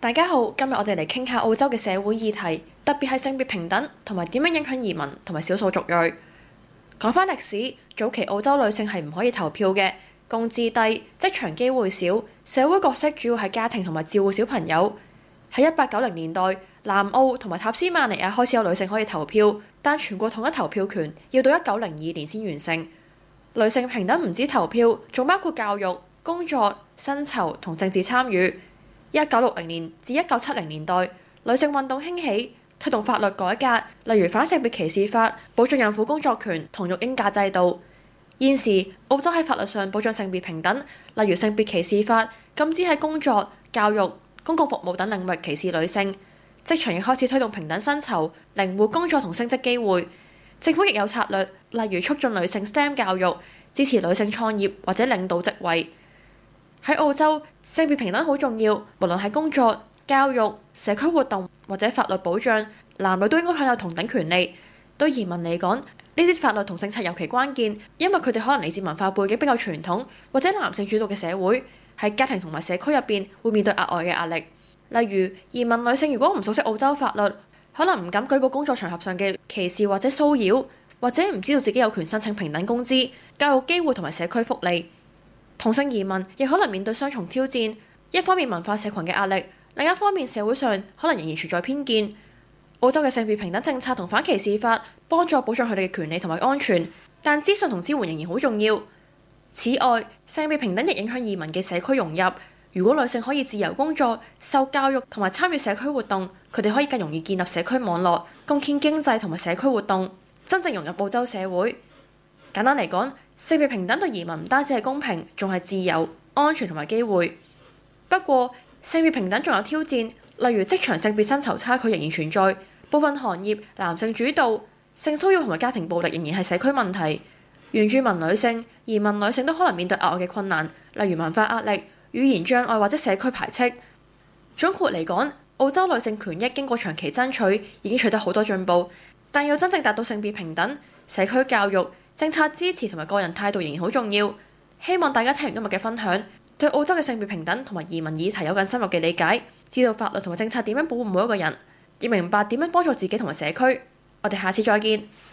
大家好，今日我哋嚟傾下澳洲嘅社會議題，特別係性別平等同埋點樣影響移民同埋少數族裔。講返歷史，早期澳洲女性係唔可以投票嘅，工資低，職場機會少，社會角色主要係家庭同埋照顧小朋友。喺1890年代，南澳同埋塔斯曼尼亞開始有女性可以投票，但全國統一投票權要到1902年先完成。女性平等唔止投票，仲包括教育、工作、薪酬同政治參與。1960年至1970年代，女性運動興起，推動法律改革，例如反性別歧視法、保障孕婦工作權同育嬰假制度。現時澳洲喺法律上保障性別平等，例如性別歧視法禁止喺工作、教育、公共服務等領域歧視女性。職場亦開始推動平等薪酬、靈活工作同升職機會。政府亦有策略，例如促進女性 STEM 教育，支持女性創業或者領導職位。喺澳洲，性別平等好重要，無論係工作、教育、社區活動或者法律保障，男女都應該享有同等權利。對移民嚟講，呢啲法律同政策尤其關鍵，因為佢哋可能嚟自文化背景比較傳統或者男性主導嘅社會，喺家庭同埋社區入邊會面對額外嘅壓力。例如移民女性如果唔熟悉澳洲法律，可能唔敢舉報工作場合上嘅歧視或者騷擾，或者唔知道自己有權申請平等工資、教育機會同埋社區福利。同性移民亦可能面對雙重挑戰，一方面文化社群嘅壓力，另一方面社會上可能仍然存在偏見。澳洲嘅性別平等政策同反歧視法幫助保障佢哋嘅權利同埋安全，但資訊同支援仍然好重要。此外，性別平等亦影響移民嘅社區融入。如果女性可以自由工作、受教育同埋參與社區活動，佢哋可以更容易建立社區網絡，貢獻經濟同埋社區活動，真正融入澳洲社會。簡單嚟講，性別平等對移民唔單止係公平，仲係自由、安全同埋機會。不過，性別平等仲有挑戰，例如職場性別薪酬差距仍然存在，部分行業男性主導，性騷擾同埋家庭暴力仍然係社區問題。原住民女性、移民女性都可能面對額外嘅困難，例如文化壓力、語言障礙或者社區排斥。總括嚟講，澳洲女性權益經過長期爭取，已經取得好多進步，但要真正達到性別平等，社區教育、政策支持同埋個人態度仍然好重要。希望大家聽完今日嘅分享，對澳洲嘅性別平等同埋移民議題有更深入嘅理解，知道法律同埋政策點樣保護每一個人，亦明白點樣幫助自己同埋社區。我哋下次再見。